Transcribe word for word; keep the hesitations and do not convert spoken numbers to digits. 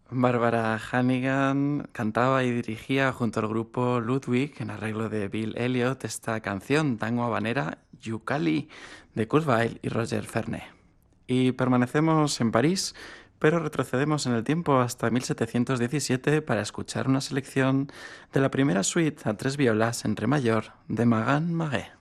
Bárbara Hannigan cantaba y dirigía junto al grupo Ludwig, en arreglo de Bill Elliott, esta canción tango habanera Yukali de Kurt Weill y Roger Ferne. Y permanecemos en París, pero retrocedemos en el tiempo hasta mil setecientos diecisiete para escuchar una selección de la primera suite a tres violas en re mayor de Magan Magué.